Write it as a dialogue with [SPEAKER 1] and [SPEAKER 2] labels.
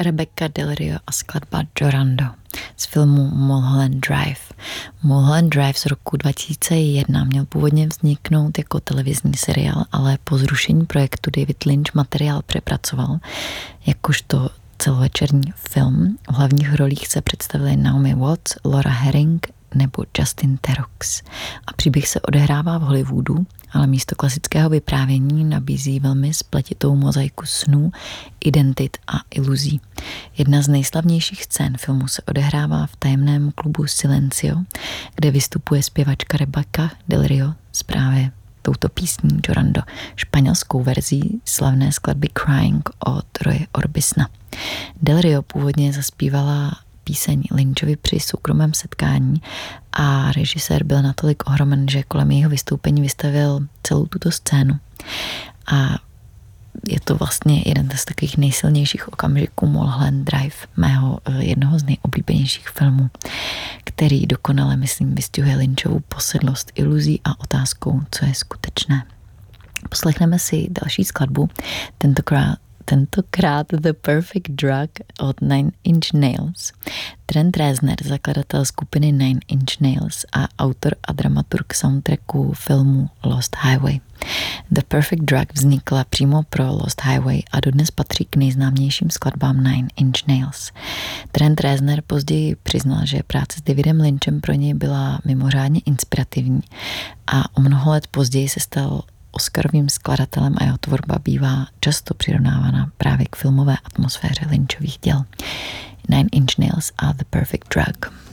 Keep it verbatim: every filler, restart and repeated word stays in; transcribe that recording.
[SPEAKER 1] Rebecca Del Rio a skladba Jorando z filmu Mulholland Drive. Mulholland Drive z roku dva tisíce jedna měl původně vzniknout jako televizní seriál, ale po zrušení projektu David Lynch materiál přepracoval jakožto celovečerní film. V hlavních rolích se představili Naomi Watts, Laura Herring nebo Justin Theroux. A příběh se odehrává v Hollywoodu, ale místo klasického vyprávění nabízí velmi spletitou mozaiku snů, identit a iluzí. Jedna z nejslavnějších scén filmu se odehrává v tajemném klubu Silencio, kde vystupuje zpěvačka Rebecca Del Rio s právě touto písní Jorando, španělskou verzí slavné skladby Crying od Roye Orbisona. Del Rio původně zaspívala píseň Lynchovi při soukromém setkání a režisér byl natolik ohromen, že kolem jeho vystoupení vystavil celou tuto scénu. A je to vlastně jeden z takových nejsilnějších okamžiků Mulholland Drive, mého jednoho z nejoblíbenějších filmů, který dokonale, myslím, vystihuje Lynchovu posedlost iluzí a otázkou, co je skutečné. Poslechneme si další skladbu, tentokrát tentokrát The Perfect Drug od Nine Inch Nails. Trent Reznor, zakladatel skupiny Nine Inch Nails a autor a dramaturg soundtracku filmu Lost Highway. The Perfect Drug vznikla přímo pro Lost Highway a dodnes patří k nejznámějším skladbám Nine Inch Nails. Trent Reznor později přiznal, že práce s Davidem Lynchem pro něj byla mimořádně inspirativní a o mnoho let později se stal Oscarovým skladatelem a jeho tvorba bývá často přirovnávána právě k filmové atmosféře Lynchových děl. Nine Inch Nails a The Perfect Drug.